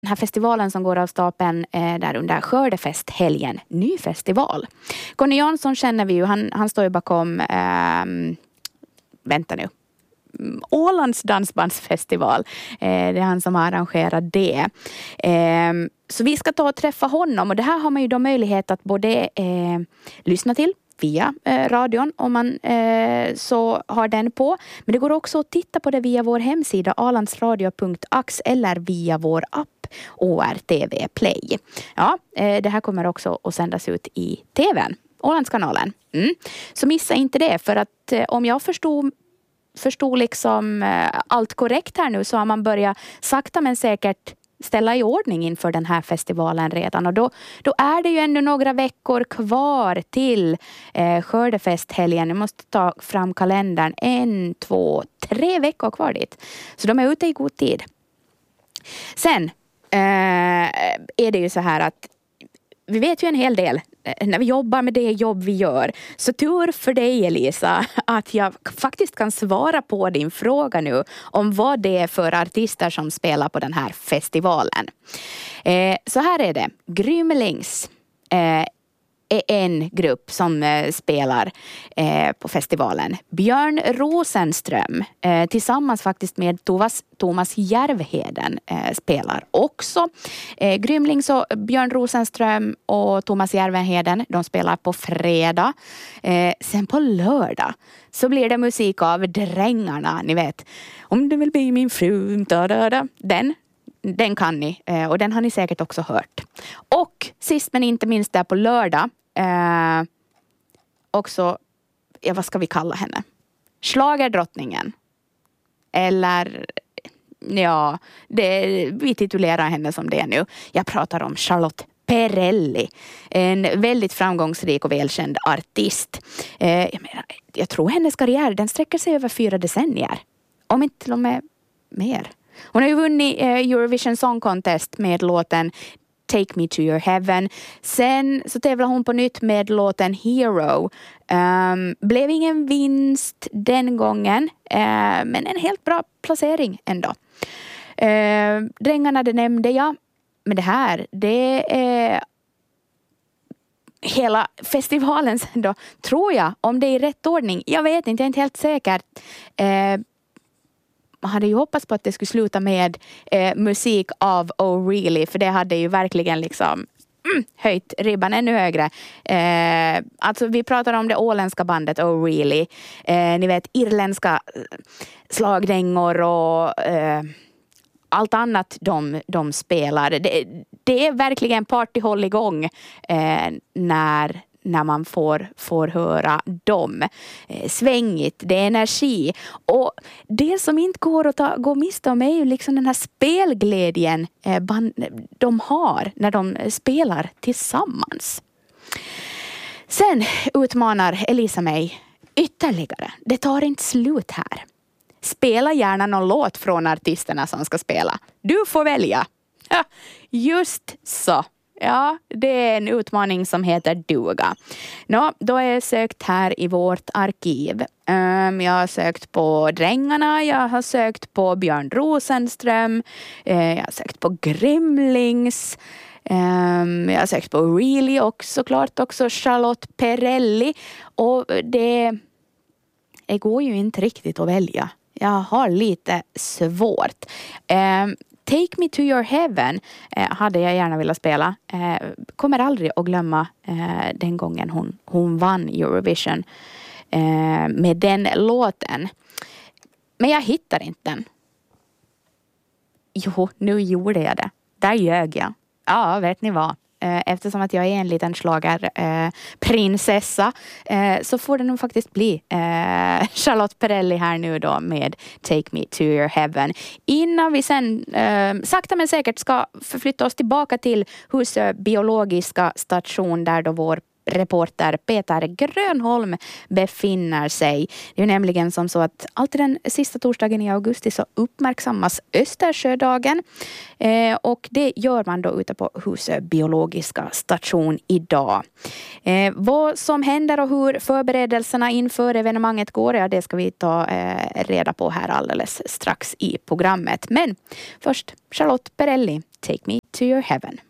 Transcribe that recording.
här festivalen som går av stapeln där under Skördefesthelgen, ny festival. Conny Jansson känner vi ju, han står ju bakom, vänta nu, Ålands dansbandsfestival. Det är han som har arrangerat det. Så vi ska ta och träffa honom, och det här har man ju då möjlighet att både lyssna till via radion om man så har den på. Men det går också att titta på det via vår hemsida alandsradio.ax eller via vår app ORTV Play. Ja, det här kommer också att sändas ut i TV:n, Ålandskanalen. Så missa inte det, för att om jag förstod liksom allt korrekt här nu, så har man börjat sakta men säkert ställa i ordning inför den här festivalen redan. Och då är det ju ännu några veckor kvar till Skördefesthelgen. Jag måste ta fram kalendern. 1, 2, 3 veckor kvar dit. Så de är ute i god tid. Sen är det ju så här att vi vet ju en hel del när vi jobbar med det jobb vi gör. Så tur för dig, Elisa, att jag faktiskt kan svara på din fråga nu om vad det är för artister som spelar på den här festivalen. Så här är det. Grymlings är en grupp som spelar på festivalen. Björn Rosenström tillsammans faktiskt med Thomas Järvheden spelar också. Grymlings och Björn Rosenström och Thomas Järvheden, de spelar på fredag. Sen på lördag så blir det musik av Drängarna, ni vet. Om du vill bli min fru, den kan ni, och den har ni säkert också hört. Och sist men inte minst där på lördag också, ja, vad ska vi kalla henne? Schlagerdrottningen. Eller ja, vi titulerar henne som det nu. Jag pratar om Charlotte Perrelli. En väldigt framgångsrik och välkänd artist. Jag tror hennes karriär, den sträcker sig över 4 decennier. Om inte till och med mer. Hon har ju vunnit Eurovision Song Contest med låten Take Me To Your Heaven. Sen så tävlar hon på nytt med låten Hero. Blev ingen vinst den gången, men en helt bra placering ändå. Drängarna, det nämnde jag. Men det är hela festivalen sen då, tror jag, om det är i rätt ordning. Jag vet inte, jag är inte helt säker. Man hade ju hoppats på att det skulle sluta med musik av O'Reilly, för det hade ju verkligen liksom höjt ribban ännu högre. Alltså vi pratar om det åländska bandet O'Reilly. Ni vet, irländska slagdängor och allt annat de spelar. Det är verkligen partyhåll igång när man får höra dem. Svängigt, det är energi. Och det som inte går att gå miste om är ju liksom den här spelglädjen de har när de spelar tillsammans. Sen utmanar Elisa mig ytterligare. Det tar inte slut här. Spela gärna någon låt från artisterna som ska spela. Du får välja. Ja, just så. Ja, det är en utmaning som heter duga. Då har jag sökt här i vårt arkiv. Jag har sökt på Drängarna, jag har sökt på Björn Rosenström, jag har sökt på Grymlings, jag har sökt på O'Reilly och såklart också Charlotte Perrelli. Och det går ju inte riktigt att välja. Jag har lite svårt. Take Me To Your Heaven hade jag gärna velat spela. Kommer aldrig att glömma den gången hon vann Eurovision med den låten. Men jag hittar inte den. Jo, nu gjorde jag det. Där ljög jag. Ja, vet ni vad? Eftersom att jag är en liten schlagerprinsessa så får det nog faktiskt bli Charlotte Perrelli här nu då med Take Me To Your Heaven. Innan vi sen sakta men säkert ska förflytta oss tillbaka till Husö biologiska station där då vår reporter Peter Grönholm befinner sig. Det är nämligen som så att alltid den sista torsdagen i augusti så uppmärksammas Östersjödagen och det gör man då ute på Husö biologiska station idag. Vad som händer och hur förberedelserna inför evenemanget går, ja, det ska vi ta reda på här alldeles strax i programmet. Men först Charlotte Perrelli, Take Me to your heaven.